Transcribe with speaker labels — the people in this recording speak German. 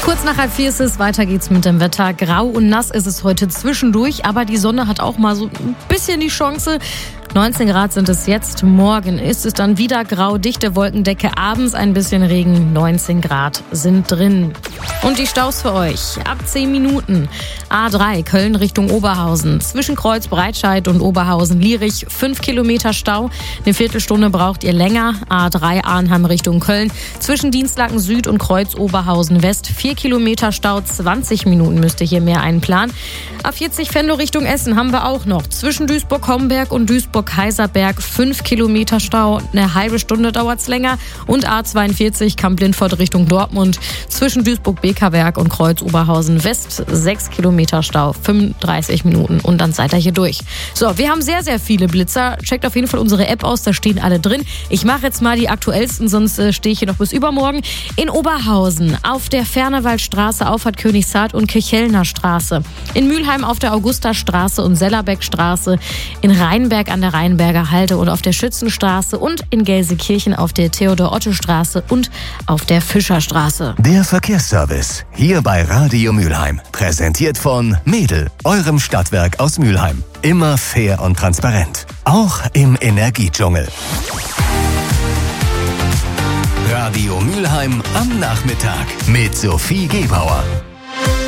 Speaker 1: Kurz nach 3:30 ist es, weiter geht's mit dem Wetter. Grau und nass ist es heute zwischendurch, aber die Sonne hat auch mal so ein bisschen die Chance. 19 Grad sind es jetzt, morgen ist es dann wieder grau, dichte Wolkendecke, abends ein bisschen Regen, 19 Grad sind drin. Und die Staus für euch, ab 10 Minuten. A3 Köln Richtung Oberhausen, zwischen Kreuz Breitscheid und Oberhausen-Lierich, 5 Kilometer Stau, eine Viertelstunde braucht ihr länger. A3 Arnhem Richtung Köln, zwischen Dienstlaken Süd und Kreuz Oberhausen West, 4 Kilometer Stau, 20 Minuten müsst ihr hier mehr einplanen. A40 Venlo Richtung Essen haben wir auch noch, zwischen Duisburg-Homberg und Duisburg-Kaiserberg 5 Kilometer Stau, eine halbe Stunde dauert's länger. Und A42 Kamp-Lindfort Richtung Dortmund, zwischen Duisburg-Bekerwerk und Kreuz Oberhausen West 6 Kilometer Stau, 35 Minuten und dann seid ihr hier durch. So, wir haben sehr, sehr viele Blitzer. Checkt auf jeden Fall unsere App aus, da stehen alle drin. Ich mache jetzt mal die aktuellsten, sonst stehe ich hier noch bis übermorgen. In Oberhausen auf der Fernewaldstraße, Auffahrt Königshardt und Kirchhellner Straße. In Mülheim auf der Augustastraße und Sellerbeckstraße, in Rheinberg an der Rheinberger Halde und auf der Schützenstraße und in Gelsenkirchen auf der Theodor-Otte-Straße und auf der Fischerstraße.
Speaker 2: Der Verkehrsservice hier bei Radio Mülheim. Präsentiert von Mädel, eurem Stadtwerk aus Mülheim. Immer fair und transparent. Auch im Energiedschungel. Radio Mülheim am Nachmittag mit Sophie Gebauer.